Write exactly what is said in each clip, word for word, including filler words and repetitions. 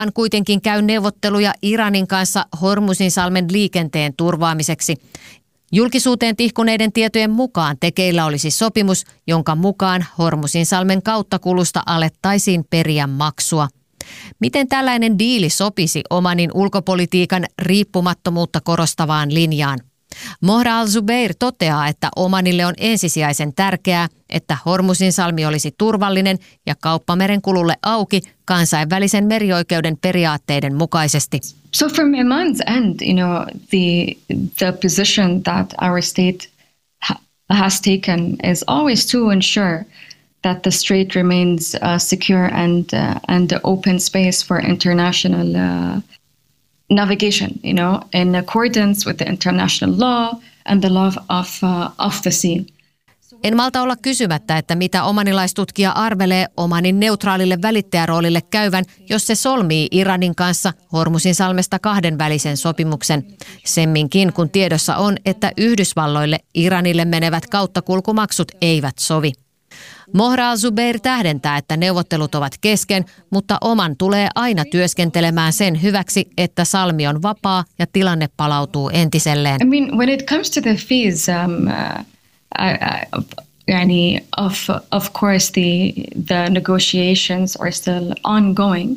Hän kuitenkin käy neuvotteluja Iranin kanssa Hormuzinsalmen liikenteen turvaamiseksi. Julkisuuteen tihkuneiden tietojen mukaan tekeillä olisi sopimus, jonka mukaan Hormuzinsalmen kauttakulusta alettaisiin periä maksua. Miten tällainen diili sopisi Omanin ulkopolitiikan riippumattomuutta korostavaan linjaan? Mohra Al-Zubeir toteaa, että Omanille on ensisijaisen tärkeää, että Hormuzinsalmi olisi turvallinen ja kauppamerenkululle auki kansainvälisen merioikeuden periaatteiden mukaisesti. So from Oman's end, you know, the the position that our state ha- has taken is always to ensure that the strait remains uh, secure and uh, and the open space for international uh, navigation, you know, in accordance with the international law and the law of uh, of the sea. En malta olla kysymättä, että mitä omanilaistutkija arvelee Omanin neutraalille välittäjäroolille käyvän, jos se solmii Iranin kanssa Hormuzinsalmesta kahdenvälisen sopimuksen. Semminkin kun tiedossa on, että Yhdysvalloille Iranille menevät kauttakulkumaksut eivät sovi. Mohra Al-Zubeir tähdentää, että neuvottelut ovat kesken, mutta Oman tulee aina työskentelemään sen hyväksi, että salmi on vapaa ja tilanne palautuu entiselleen. I mean, when it comes to the fees, um, uh, I, I, yani, of of course the the negotiations are still ongoing,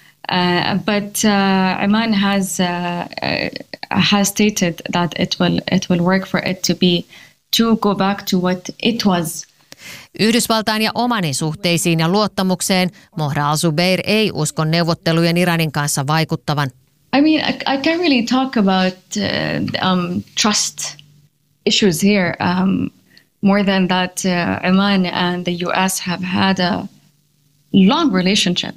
uh, but uh, Oman has uh, uh, has stated that it will it will work for it to be to go back to what it was. Yhdysvaltain ja Omanin suhteisiin ja luottamukseen Mohra Al-Zubeir ei usko neuvottelujen Iranin kanssa vaikuttavan. I mean, I, I can't really talk about uh, um, trust issues here. Um, more than that, uh, Oman and the U S have had a long relationship,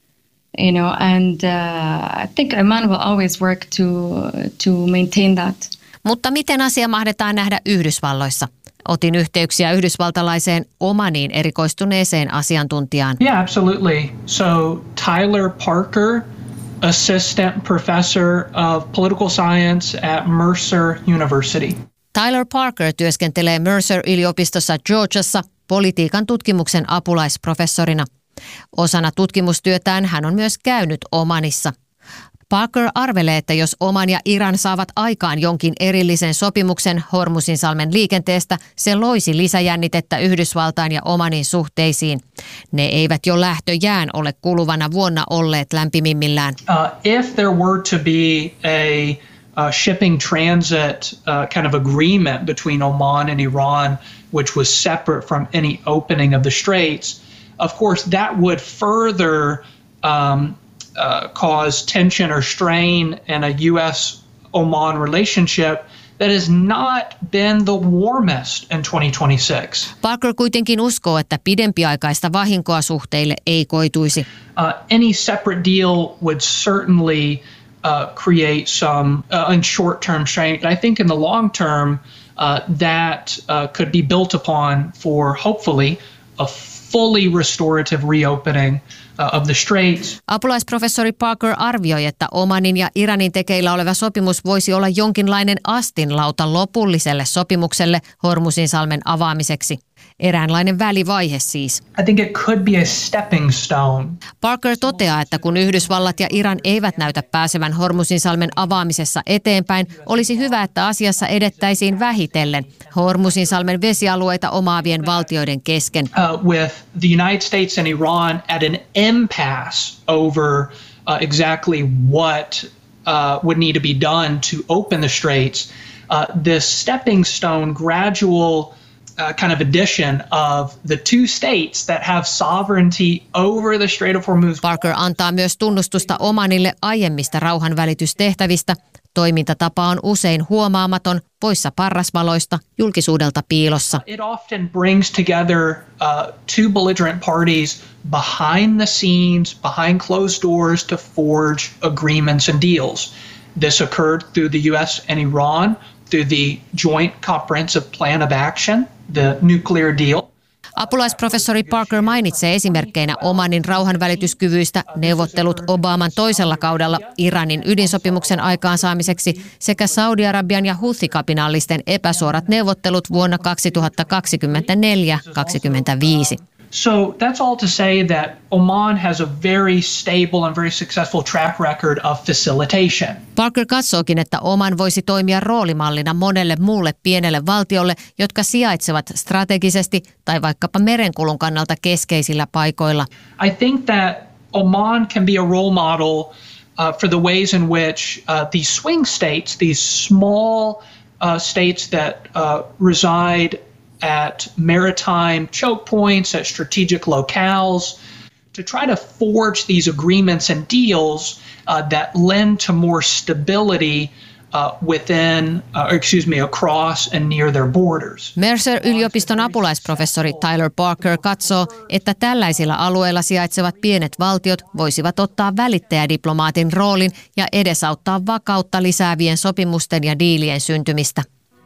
you know, and uh, I think Oman will always work to to maintain that. Mutta miten asia mahdetaan nähdä Yhdysvalloissa? Otin yhteyksiä yhdysvaltalaiseen Omaniin erikoistuneeseen asiantuntijaan. Yeah, absolutely. So Tyler Parker, assistant professor of political science at Mercer University. Tyler Parker työskentelee Mercer-yliopistossa Georgiassa politiikan tutkimuksen apulaisprofessorina. Osana tutkimustyötään hän on myös käynyt Omanissa. Parker arvelee, että jos Oman ja Iran saavat aikaan jonkin erillisen sopimuksen Hormuzinsalmen liikenteestä, se loisi lisäjännitettä Yhdysvaltain ja Omanin suhteisiin. Ne eivät jo lähtöjään ole kuluvana vuonna olleet lämpimimmillään. Uh, if there were to be a uh, shipping transit uh, kind of agreement between Oman and Iran, which was separate from any opening of the straits, of course that would further um, Uh, cause tension or strain in a U S Oman relationship that has not been the warmest in twenty twenty-six. Parker kuitenkin uskoo, että pidempiaikaista vahinkoa suhteille ei koituisi. Uh, any separate deal would certainly uh, create some uh, in short-term strain. I think in the long term uh, that uh, could be built upon for hopefully a fully restorative reopening of the straits. Apulaisprofessori Parker arvioi, että Omanin ja Iranin tekeillä oleva sopimus voisi olla jonkinlainen astinlauta lopulliselle sopimukselle Hormuzinsalmen avaamiseksi. Eräänlainen välivaihe siis. I think it could be a stepping stone. Parker toteaa, että kun Yhdysvallat ja Iran eivät näytä pääsevän Hormuzinsalmen avaamisessa eteenpäin, olisi hyvä, että asiassa edettäisiin vähitellen Hormuzinsalmen vesialueita omaavien valtioiden kesken. Uh, with the United States and Iran at an impasse over uh, exactly what uh, would need to be done to open the straits, uh, this stepping stone gradual Uh, kind of addition of the two states that have sovereignty over the Strait of Hormuz. Parker antaa myös tunnustusta Omanille aiemmista rauhanvälitystehtävistä. Toimintatapa on usein huomaamaton, poissa parrasvaloista, julkisuudelta piilossa. It often brings together uh, two belligerent parties behind the scenes, behind closed doors to forge agreements and deals. This occurred through the U S and Iran, through the Joint Comprehensive Plan of Action, the nuclear deal. Apulaisprofessori Parker mainitsee esimerkkeinä Omanin rauhanvälityskyvyistä neuvottelut Obaman toisella kaudella Iranin ydinsopimuksen aikaansaamiseksi sekä Saudi-Arabian ja Houthi-kapinallisten epäsuorat neuvottelut vuonna kaksituhattakaksikymmentäneljä kaksikymmentäviisi. So that's all to say that Oman has a very stable and very successful track record of facilitation. Parker katsookin, että Oman voisi toimia roolimallina monelle muulle pienelle valtiolle, jotka sijaitsevat strategisesti tai vaikkapa merenkulun kannalta keskeisillä paikoilla. I think that Oman can be a role model uh, for the ways in which uh, these swing states, these small uh, states that uh, reside at maritime choke points, at strategic locales, to try to forge these agreements and deals uh, that lend to more stability uh, within, uh, excuse me, across and near their borders. Mercer-yliopiston apulaisprofessori Tyler Parker katsoo, että tällaisilla alueilla sijaitsevat pienet valtiot voisivat ottaa välittäjädiplomaatin roolin ja edesauttaa vakautta lisäävien sopimusten ja diilien syntymistä.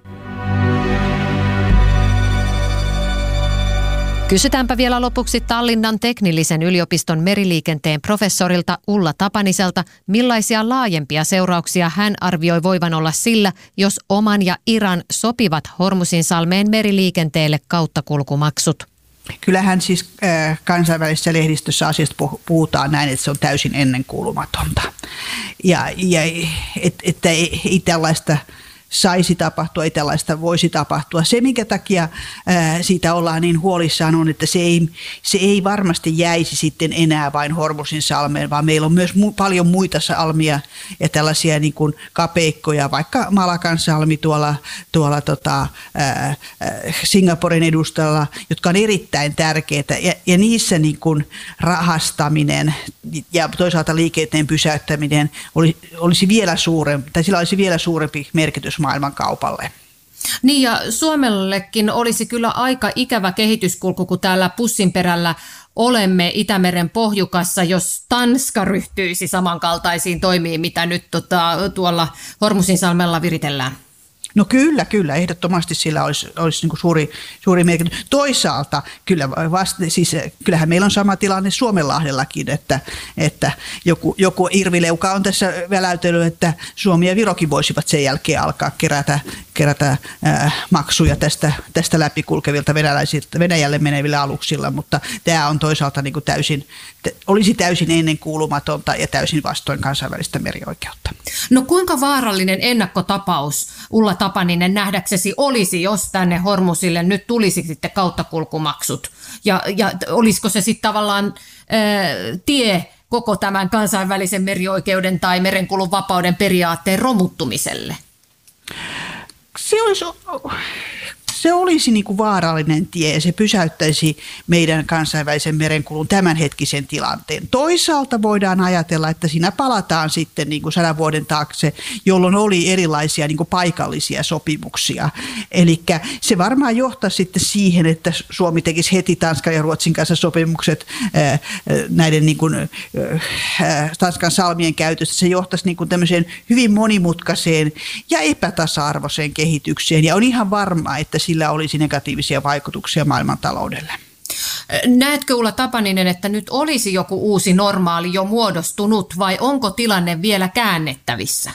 Kysytäänpä vielä lopuksi Tallinnan teknillisen yliopiston meriliikenteen professorilta Ulla Tapaniselta, millaisia laajempia seurauksia hän arvioi voivan olla sillä, jos Oman ja Iran sopivat Hormuzinsalmeen meriliikenteelle kauttakulkumaksut. Kyllähän siis äh, kansainvälisessä lehdistössä asiasta puhutaan näin, että se on täysin ennenkuulumatonta. Ja, ja et, että ei, ei tällaista saisi tapahtua, ei tällaista voisi tapahtua. Se, minkä takia ää, siitä ollaan niin huolissaan, on, että se ei, se ei varmasti jäisi sitten enää vain Hormuzinsalmeen, vaan meillä on myös mu- paljon muita salmia ja tällaisia niin kuin kapeikkoja, vaikka Malakan salmi tuolla, tuolla tota, ää, Singaporen edustalla, jotka on erittäin tärkeitä. Ja, ja niissä niin kuin rahastaminen ja toisaalta liikenteen pysäyttäminen olisi, olisi vielä suurempi, tai sillä olisi vielä suurempi merkitys maailmankaupalle. Niin ja Suomellekin olisi kyllä aika ikävä kehityskulku, kun täällä pussinperällä olemme Itämeren pohjukassa, jos Tanska ryhtyisi samankaltaisiin toimiin, mitä nyt tota, tuolla Hormuzinsalmella viritellään. No kyllä, kyllä. Ehdottomasti sillä olisi, olisi niin kuin suuri, suuri merkitys. Toisaalta kyllä vasta, siis, kyllähän meillä on sama tilanne Suomenlahdellakin, että, että joku, joku irvileuka on tässä väläytellyt, että Suomi ja Virokin voisivat sen jälkeen alkaa kerätä, kerätä äh, maksuja tästä, tästä läpikulkevilta venäläisiltä, Venäjälle menevillä aluksilla, mutta tämä on toisaalta niin kuin täysin, olisi täysin ennenkuulumatonta ja täysin vastoin kansainvälistä merioikeutta. No kuinka vaarallinen ennakkotapaus, Ulla Tapaninen, nähdäksesi olisi, jos tänne Hormuzille nyt tulisi sitten kauttakulkumaksut? Ja, ja olisiko se sitten tavallaan ää, tie koko tämän kansainvälisen merioikeuden tai merenkulun vapauden periaatteen romuttumiselle? Se olisi, se olisi niin kuin vaarallinen tie ja se pysäyttäisi meidän kansainvälisen merenkulun tämänhetkisen tilanteen. Toisaalta voidaan ajatella, että siinä palataan sitten niin kuin sadan vuoden taakse, jolloin oli erilaisia niin kuin paikallisia sopimuksia. Eli se varmaan johtaa sitten siihen, että Suomi tekisi heti Tanskan ja Ruotsin kanssa sopimukset ää, näiden niin kuin, ää, Tanskan salmien käytöstä. Se johtaisi niin kuin tämmöiseen hyvin monimutkaiseen ja epätasa-arvoiseen kehitykseen ja on ihan varma, että sillä olisi negatiivisia vaikutuksia maailmantaloudelle. Näetkö Ulla Tapaninen, että nyt olisi joku uusi normaali jo muodostunut vai onko tilanne vielä käännettävissä?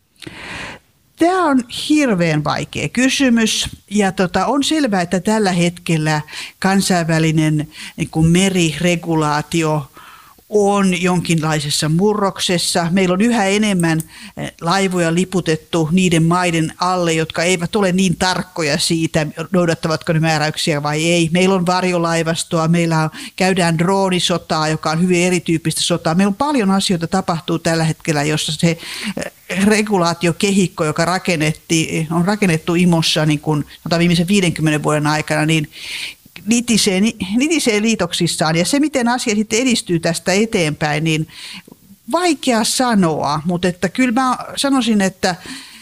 Tämä on hirveän vaikea kysymys ja tota, on selvää, että tällä hetkellä kansainvälinen niin kuin meriregulaatio on jonkinlaisessa murroksessa. Meillä on yhä enemmän laivoja liputettu niiden maiden alle, jotka eivät ole niin tarkkoja siitä, noudattavatko ne määräyksiä vai ei. Meillä on varjolaivastoa, meillä on, käydään droonisotaa, joka on hyvin erityyppistä sotaa. Meillä on paljon asioita tapahtuu tällä hetkellä, jossa se regulaatiokehikko, joka rakennettiin, on rakennettu I M Ossa niin kuin, viimeisen viidenkymmenen vuoden aikana, niin Nitisee, nitisee liitoksissaan ja se, miten asia sitten edistyy tästä eteenpäin, niin vaikea sanoa, mutta että kyllä mä sanoisin, että,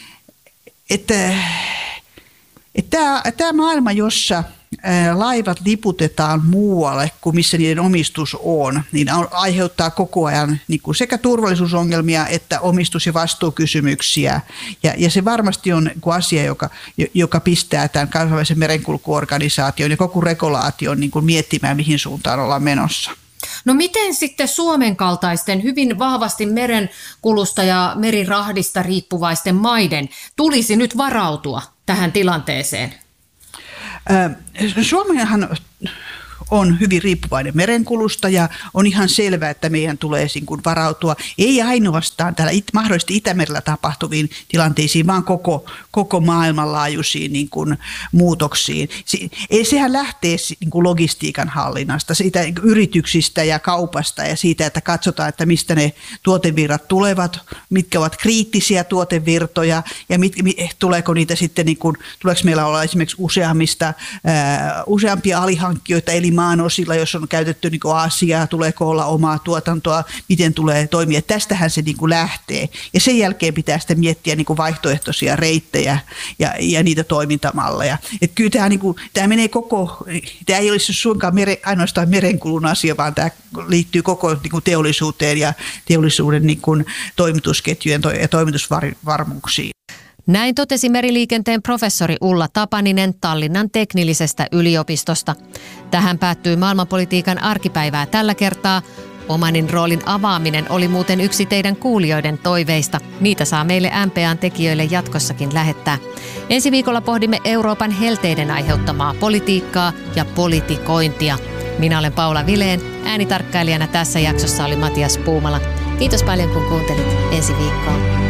että, että tämä, tämä maailma, jossa laivat liputetaan muualle kuin missä niiden omistus on, niin aiheuttaa koko ajan niin kuin sekä turvallisuusongelmia että omistus- ja vastuukysymyksiä. Ja, ja se varmasti on asia, joka, joka pistää tämän kansainvälisen merenkulkuorganisaation ja koko regulaation niin kuin miettimään, mihin suuntaan ollaan menossa. No miten sitten Suomen kaltaisten hyvin vahvasti merenkulusta ja merirahdista riippuvaisten maiden tulisi nyt varautua tähän tilanteeseen? Suomihan on hyvin riippuvainen merenkulusta ja on ihan selvää, että meidän tulee niin kuin varautua ei ainoastaan täällä it, mahdollisesti Itämerellä tapahtuviin tilanteisiin, vaan koko, koko maailmanlaajuisiin niin kuin muutoksiin. Se, sehän lähtee niin kuin logistiikan hallinnasta, siitä yrityksistä ja kaupasta ja siitä, että katsotaan, että mistä ne tuotevirrat tulevat, mitkä ovat kriittisiä tuotevirtoja ja mit, tuleeko niitä sitten, niin kuin, tuleeko meillä olla esimerkiksi useammista, ää, useampia alihankkijoita eli maanosilla, jos on käytetty niin kuin Aasiaa, tuleeko olla omaa tuotantoa, miten tulee toimia. Tästähän se niin kuin lähtee ja sen jälkeen pitää sitten miettiä niin kuin vaihtoehtoisia reittejä ja, ja niitä toimintamalleja. Et kyllä tämä, niin kuin, tämä menee koko, tämä ei olisi suinkaan mere, ainoastaan merenkulun asia, vaan tämä liittyy koko niin kuin teollisuuteen ja teollisuuden niin kuin toimitusketjujen ja toimitusvarmuuksiin. Näin totesi meriliikenteen professori Ulla Tapaninen Tallinnan teknillisestä yliopistosta. Tähän päättyy maailmanpolitiikan arkipäivää tällä kertaa. Omanin roolin avaaminen oli muuten yksi teidän kuulijoiden toiveista. Niitä saa meille M P A:n tekijöille jatkossakin lähettää. Ensi viikolla pohdimme Euroopan helteiden aiheuttamaa politiikkaa ja politikointia. Minä olen Paula Vileen. Äänitarkkailijana tässä jaksossa oli Matias Puumala. Kiitos paljon kun kuuntelit. Ensi viikkoon.